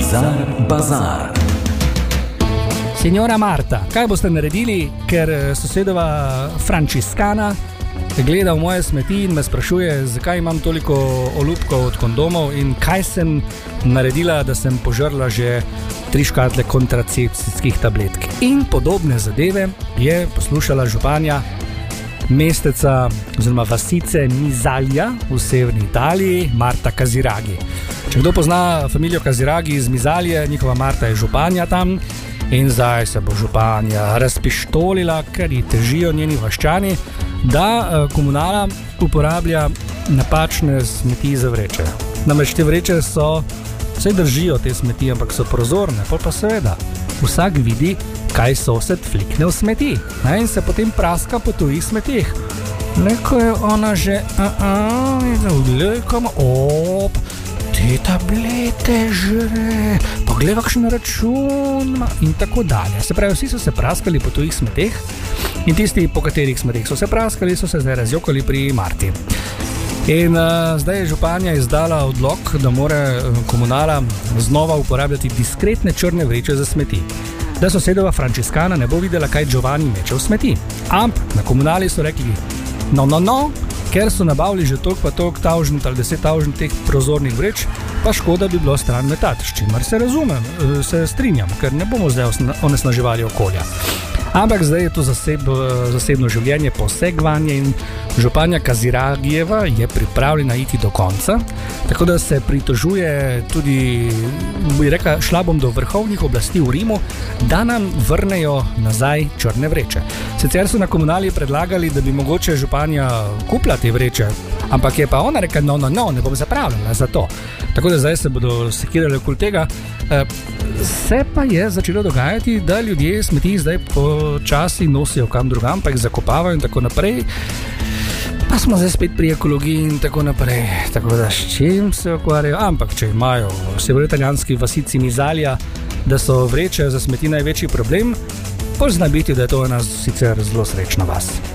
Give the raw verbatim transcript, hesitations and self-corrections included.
Bizar Bazar. Signora Marta, kaj boste naredili, ker sosedova Franciskana gleda v moje smeti in me sprašuje, zakaj imam toliko olupkov od kondomov in kaj sem naredila, da sem požrla že tri škatle kontracepcijskih tabletk. In podobne zadeve je poslušala županja mesteca oziroma vasice Misalja v severni Italiji, Marta Casiraghi. Če kdo pozna familijo Casiraghi iz Misalje, njihova Marta je županja tam in zdaj se bo županja razpištolila, ker ji težijo njeni vaščani, da komunala uporablja napačne smeti za vreče. Namreč te vreče so, vse držijo te smeti, ampak so prozorne, pol pa seveda vsak vidi, kaj sosed flikne v smeti, ne, in se potem praska po tujih smetih. Leko je ona že, leko, op, te tablete žre, poglej kakšen račun in tako dalje. Se pravi, vsi so se praskali po tujih smeteh in tisti, po katerih smeteh so se praskali, so se zdaj razjokali pri Marti. In uh, zdaj je županja izdala odlok, da mora komunala znova uporabljati diskretne črne vreče za smeti. Da sosedova Franciskana ne bo videla, kaj Giovanni meče v smeti. Ampak na komunali so rekli, no, no, no, ker so nabavili že toliko pa toliko tavžent ali deset tavžent teh prozornih vreč, pa škoda bi bilo stran metati, s čimer se razumem, se strinjam, ker ne bomo zdaj onesnaževali okolja. Ampak zdaj je to zaseb, zasebno življenje, posegvanje in županja Casiraghijeva je pripravljena iti do konca, tako da se pritožuje tudi, bi rekla, šla bom do vrhovnih oblasti v Rimu, da nam vrnejo nazaj črne vreče. Sicer so na komunali predlagali, da bi mogoče županja kupila te vreče, ampak je pa ona rekla, no, no, no, ne bom zapravljala za to. Tako da zdaj se bodo sekirali okoli tega. Se pa je začelo dogajati, da ljudje smeti zdaj počasi nosijo kam drugam, pa jih zakopavajo in tako naprej. Pa smo zdaj spet pri ekologiji in tako naprej. Tako da s čim se ukvarjajo? Ampak če imajo v severoitalijanski vasici Misalja, da so vreče za smeti največji problem, bolj zna biti, da je to ena sicer zelo srečna vas.